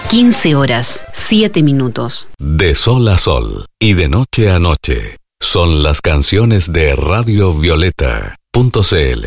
15 horas, 7 minutos. De sol a sol y de noche a noche son las canciones de radiovioleta.cl.